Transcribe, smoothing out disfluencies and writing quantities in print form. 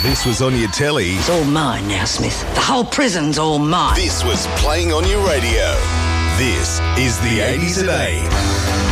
this was on your telly, It's all mine now, Smith. The whole prison's all mine. this was playing on your radio. This is the 80s at 8.